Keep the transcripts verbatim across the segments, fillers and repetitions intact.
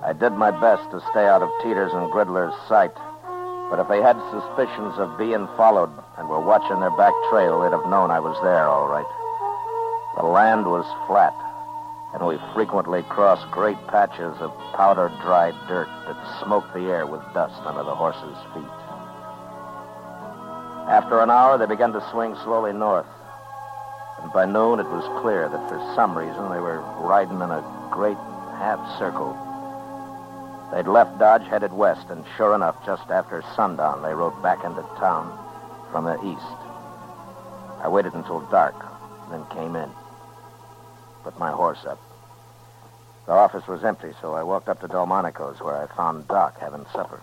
I did my best to stay out of Teeters and Gridler's sight, but if they had suspicions of being followed and were watching their back trail, they'd have known I was there, all right. The land was flat, and we frequently crossed great patches of powder-dried dirt that smoked the air with dust under the horses' feet. After an hour, they began to swing slowly north, and by noon it was clear that for some reason they were riding in a great half-circle. They'd left Dodge, headed west, and sure enough, just after sundown, they rode back into town from the east. I waited until dark, then came in. Put my horse up. The office was empty, so I walked up to Delmonico's, where I found Doc having supper.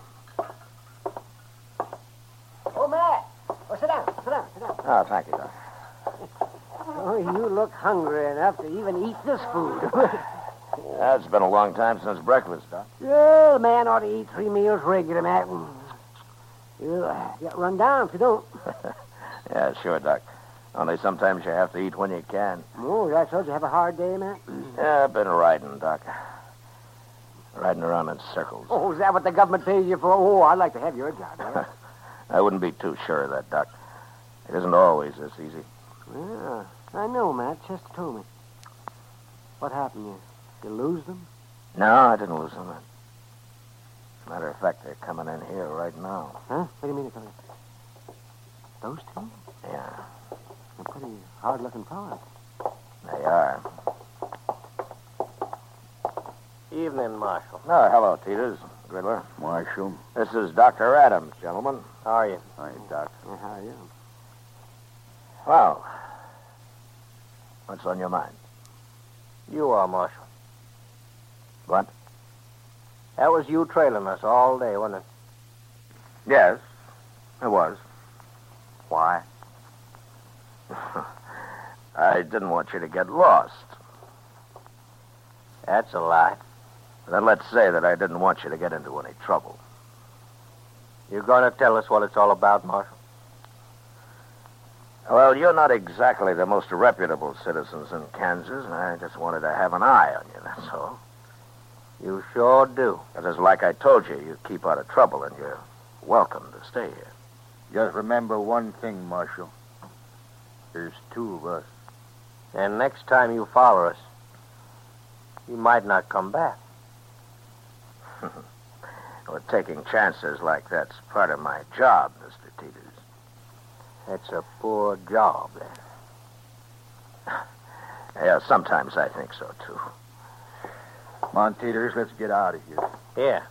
Oh, Matt. Oh, sit down, sit down, sit down. Oh, thank you, Doc. Oh, you look hungry enough to even eat this food. Yeah, it's been a long time since breakfast, Doc. Yeah, the man ought to eat three meals regular, Matt. You'll uh, get run down if you don't. Yeah, sure, Doc. Only sometimes you have to eat when you can. Oh, that's all. You have a hard day, Matt? Yeah, I've been riding, Doc. Riding around in circles. Oh, is that what the government pays you for? Oh, I'd like to have your job. Yeah. I wouldn't be too sure of that, Doc. It isn't always this easy. Yeah, I know, Matt. Chester told me. What happened? You, you lose them? No, I didn't lose them. As a matter of fact, they're coming in here right now. Huh? What do you mean they're coming in? Those two? Yeah. They're pretty hard-looking fellas. They are. Evening, Marshal. Oh, hello, Teeters. Gridler. Marshal. This is Doctor Adams, gentlemen. How are you? Hi, Doc. Yeah, how are you? Well, what's on your mind? You are, Marshal. What? That was you trailing us all day, wasn't it? Yes, it was. Why? I didn't want you to get lost. That's a lie. Then let's say that I didn't want you to get into any trouble. You going to tell us what it's all about, Marshal? Well, you're not exactly the most reputable citizens in Kansas, and I just wanted to have an eye on you, that's all. You sure do. Because like I told you, you keep out of trouble, and you're welcome to stay here. Just remember one thing, Marshal. There's two of us. And next time you follow us, you might not come back. Well, taking chances like that's part of my job, Mister Teeters. It's a poor job, then. Yeah, sometimes I think so, too. Come on, Teeters, let's get out of here. Here.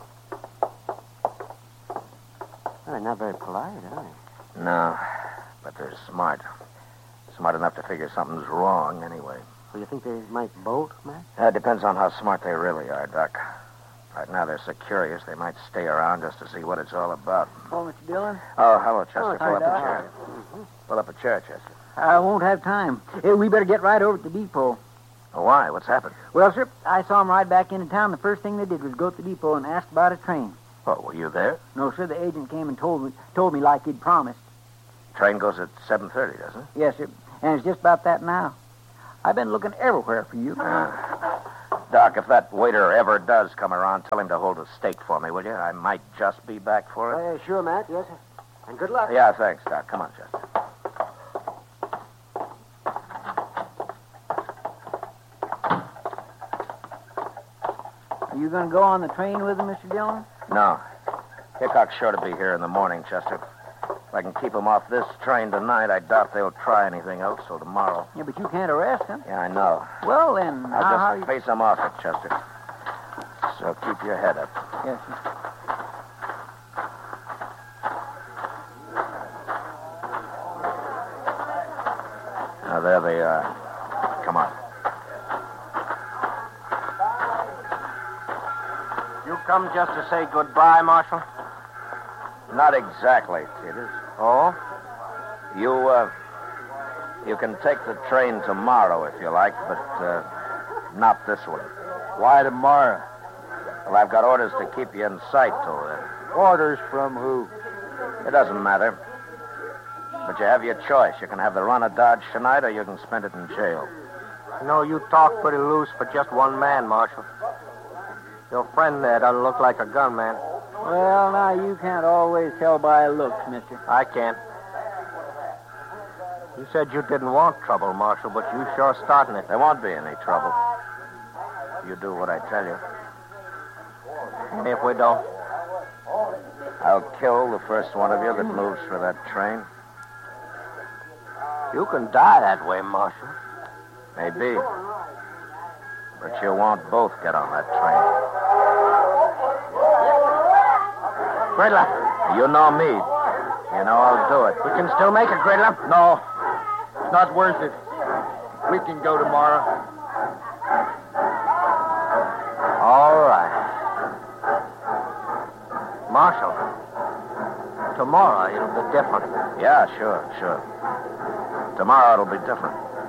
Well, they're not very polite, are they? No, but they're smart. Smart enough to figure something's wrong, anyway. Well, you think they might bolt, Matt? Uh, depends on how smart they really are, Doc. Right now, they're so curious, they might stay around just to see what it's all about. Oh, Mister Dillon? Oh, hello, Chester. Oh, Pull hi, up a Doc. chair. Pull up a chair, Chester. I won't have time. Hey, we better get right over to the depot. Oh, why? What's happened? Well, sir, I saw them ride back into town. The first thing they did was go to the depot and ask about a train. Oh, were you there? No, sir, the agent came and told me told me like he'd promised. Train goes at seven thirty, doesn't it? Yes, sir, and it's just about that now. I've been looking everywhere for you. Uh, Doc, if that waiter ever does come around, tell him to hold a steak for me, will you? I might just be back for it. Uh, sure, Matt, yes. And good luck. Yeah, thanks, Doc. Come on, Chester. Are you going to go on the train with him, Mister Dillon? No. Hickok's sure to be here in the morning, Chester. If I can keep him off this train tonight, I doubt they'll try anything else till tomorrow. Yeah, but you can't arrest him. Yeah, I know. Well, then, I'll how, how just you... face him off it, Chester. So keep your head up. Yes, sir. Now, there they are. Come on. You come just to say goodbye, Marshal? Not exactly, Teeters. Oh? You, uh, you can take the train tomorrow if you like, but, uh, not this one. Why tomorrow? Well, I've got orders to keep you in sight till then. Orders from who? It doesn't matter. But you have your choice. You can have the run of Dodge tonight, or you can spend it in jail. You know, you talk pretty loose for just one man, Marshal. Your friend there doesn't look like a gunman. Well, now, you can't always tell by looks, mister. I can't. You said you didn't want trouble, Marshal, but you sure starting it. There won't be any trouble. You do what I tell you. And if we don't? I'll kill the first one of you that moves for that train. You can die that way, Marshal. Maybe. But you won't both get on that train. Gridler. You know me. You know I'll do it. We can still make it, Gridler. No. It's not worth it. We can go tomorrow. All right. Marshal, tomorrow it'll be different. Yeah, sure, sure. Tomorrow it'll be different.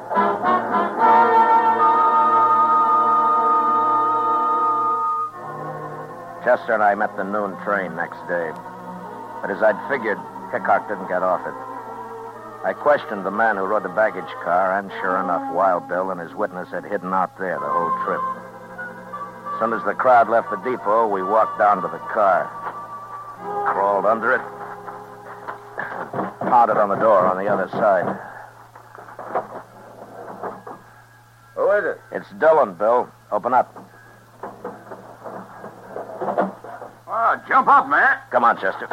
Chester and I met the noon train next day. But as I'd figured, Hickok didn't get off it. I questioned the man who rode the baggage car, and sure enough, Wild Bill and his witness had hidden out there the whole trip. As soon as the crowd left the depot, we walked down to the car, crawled under it, and pounded on the door on the other side. Who is it? It's Dillon, Bill. Open up. Oh, jump up, man. Come on, Chester.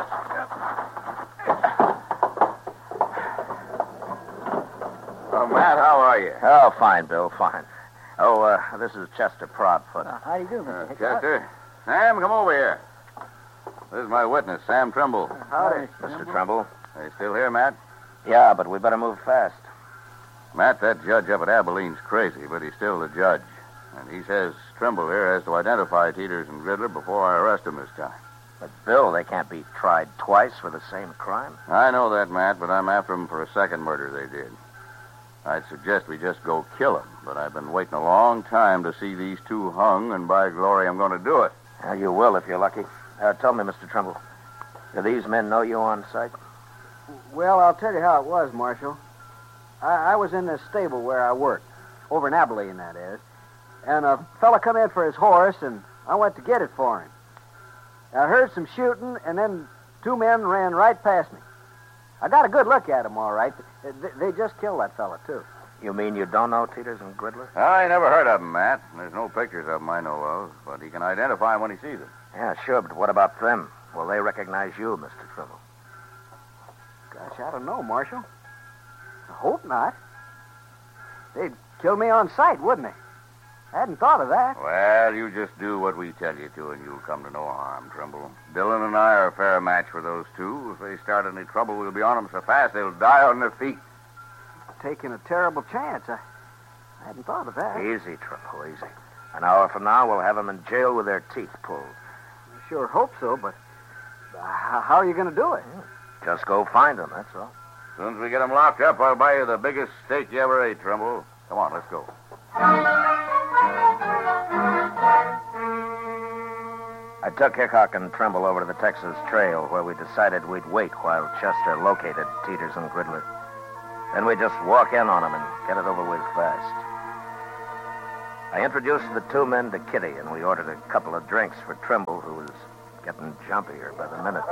Oh, Matt, how are you? Oh, fine, Bill, fine. Oh, uh, this is Chester Proudfoot. Uh, how do you do, Mister Uh, Hickok? Chester. Sam, come over here. This is my witness, Sam Trimble. Howdy. Mister Tremble. Are you still here, Matt? Yeah, but we better move fast. Matt, that judge up at Abilene's crazy, but he's still the judge. And he says Trimble here has to identify Teeters and Gridler before I arrest him this time. But, Bill, they can't be tried twice for the same crime. I know that, Matt, but I'm after them for a second murder they did. I'd suggest we just go kill them, but I've been waiting a long time to see these two hung, and by glory, I'm going to do it. Well, you will if you're lucky. Uh, tell me, Mister Tremble, do these men know you on sight? Well, I'll tell you how it was, Marshal. I, I was in this stable where I worked, over in Abilene, that is, and a fella come in for his horse, and I went to get it for him. I heard some shooting, and then two men ran right past me. I got a good look at them, all right. They, they just killed that fella, too. You mean you don't know Teeters and Gridler? I never heard of them, Matt. There's no pictures of them I know of, but he can identify them when he sees them. Yeah, sure, but what about them? Will they recognize you, Mister Tremble? Gosh, I don't know, Marshal. I hope not. They'd kill me on sight, wouldn't they? I hadn't thought of that. Well, you just do what we tell you to, and you'll come to no harm, Trimble. Dillon and I are a fair match for those two. If they start any trouble, we'll be on them so fast they'll die on their feet. Taking a terrible chance. I, I hadn't thought of that. Easy, Tremble, easy. An hour from now, we'll have them in jail with their teeth pulled. I sure hope so, but uh, how are you going to do it? Just go find them, that's all. As soon as we get them locked up, I'll buy you the biggest steak you ever ate, Trimble. Come on, let's go. I took Hickok and Tremble over to the Texas Trail, where we decided we'd wait while Chester located Teeters and Gridler. Then we'd just walk in on them and get it over with fast. I introduced the two men to Kitty, and we ordered a couple of drinks for Trimble, who was getting jumpier by the minute.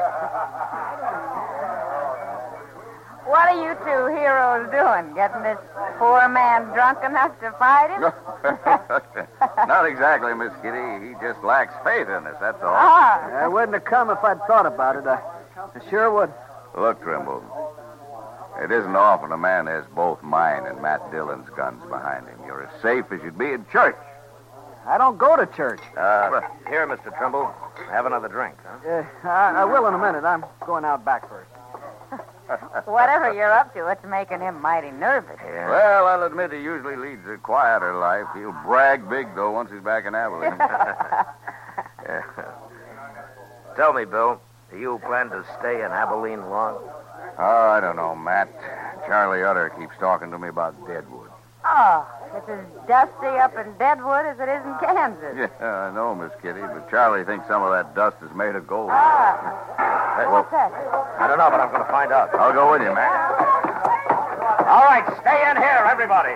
What are you two heroes doing? Getting this poor man drunk enough to fight him? Not exactly, Miss Kitty. He just lacks faith in us, that's all. Ah. I wouldn't have come if I'd thought about it. I, I sure would. Look, Trimble, it isn't often a man has both mine and Matt Dillon's guns behind him. You're as safe as you'd be in church. I don't go to church. Uh, here, Mister Trimble. Have another drink, huh? Uh, I, I will in a minute. I'm going out back first. Whatever you're up to, it's making him mighty nervous. Yeah. Well, I'll admit he usually leads a quieter life. He'll brag big, though, once he's back in Abilene. Yeah. Tell me, Bill, do you plan to stay in Abilene long? Oh, I don't know, Matt. Charlie Utter keeps talking to me about Deadwood. Oh, it's as dusty up in Deadwood as it is in Kansas. Yeah, I know, Miss Kitty, but Charlie thinks some of that dust is made of gold. Ah. Hey, What's that? I don't know, but I'm going to find out. I'll go with you, Matt. All right, stay in here, everybody.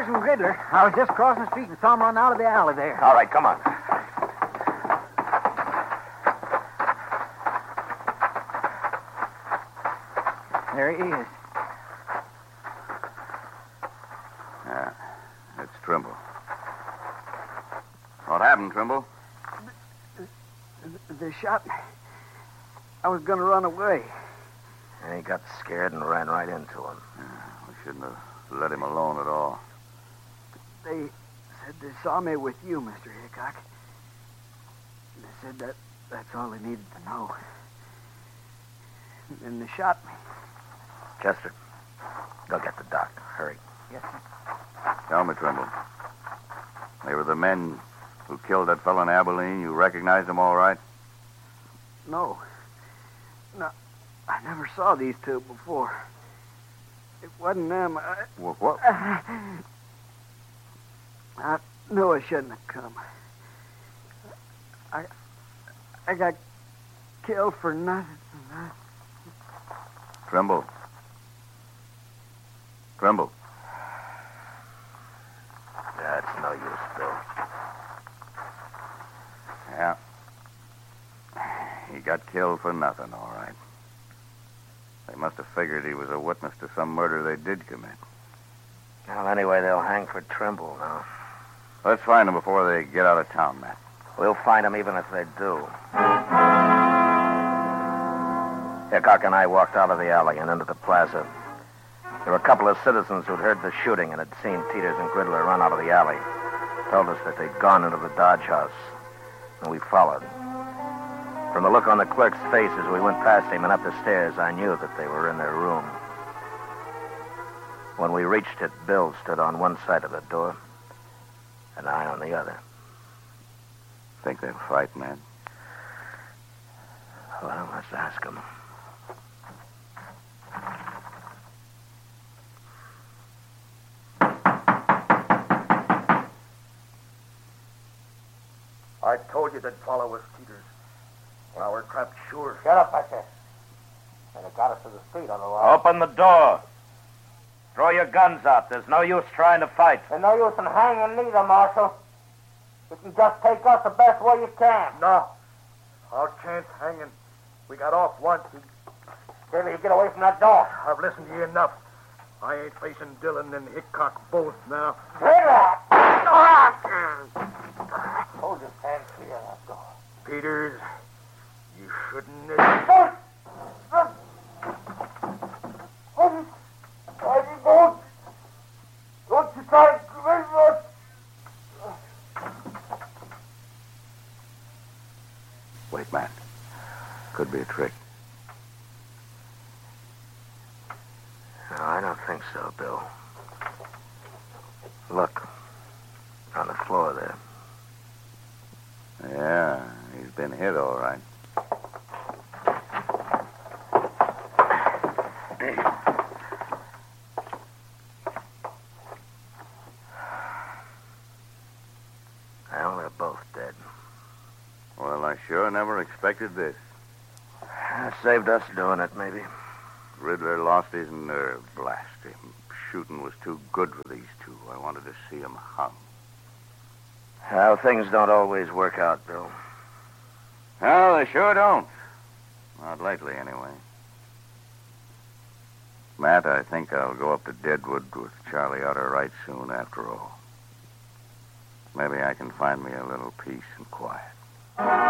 and Riddler. I was just crossing the street and saw him run out of the alley there. All right, come on. There he is. Yeah, it's Trimble. What happened, Trimble? They shot me. I was going to run away. And he got scared and ran right into him. Yeah, we shouldn't have let him alone at all. They said they saw me with you, Mister Hickok. They said that that's all they needed to know. And they shot me. Chester, go get the doc. Hurry. Yes, sir. Tell me, Trimble. They were the men who killed that fellow in Abilene. You recognized them all right? No. No. I never saw these two before. It wasn't them. I, What? what? I knew I shouldn't have come. I I got killed for nothing. Trimble. Trimble. That's no use, Bill. Yeah. He got killed for nothing, all right. They must have figured he was a witness to some murder they did commit. Well, anyway, they'll hang for Trimble now. Let's find him before they get out of town, Matt. We'll find him even if they do. Hickok and I walked out of the alley and into the plaza. There were a couple of citizens who'd heard the shooting and had seen Teeters and Gridler run out of the alley. Told us that they'd gone into the Dodge house, and we followed. From the look on the clerk's face as we went past him and up the stairs, I knew that they were in their room. When we reached it, Bill stood on one side of the door, and I on the other. Think they'll fight, man? Well, let's ask them. I told you they'd follow us, Teeters. Well, we're trapped sure. Shut up, I said. And it got us to the street otherwise. Open the door. Throw your guns out. There's no use trying to fight. There's no use in hanging neither, Marshal. You can just take us the best way you can. No. Our chance hanging. We got off once. Steady, get away from that door. I've listened to you enough. I ain't facing Dillon and Hickok both now. Riddler! Hold your hands clear of that door. Peters, you shouldn't have... Don't! Don't you try to convince us! Wait, Matt. Could be a trick. No, I don't think so, Bill. Look. On the floor there. Yeah, he's been hit all right. Well, they're both dead. Well, I sure never expected this. That saved us doing it, maybe. Riddler lost his nerve. Blast him. Shooting was too good for these two. I wanted to see him hung. How things don't always work out, Bill. No, they sure don't. Not lately, anyway. Matt, I think I'll go up to Deadwood with Charlie Utter right soon after all. Maybe I can find me a little peace and quiet.